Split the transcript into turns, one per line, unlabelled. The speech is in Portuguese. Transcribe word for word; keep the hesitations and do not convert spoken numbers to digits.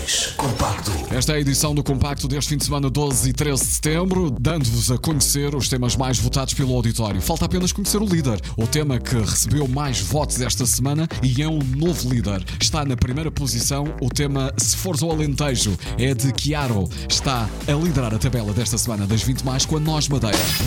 dois, Compacto.
Esta é a edição do Compacto deste fim de semana, doze e treze de setembro, dando-vos a conhecer os temas mais votados pelo auditório. Falta apenas conhecer o líder, o tema que recebeu mais votos esta semana e é um novo líder. Está na primeira posição o tema Se Fores ao Alentejo, é de Chiaro. Está a liderar a tabela desta semana das vinte mais com a Nós Madeira.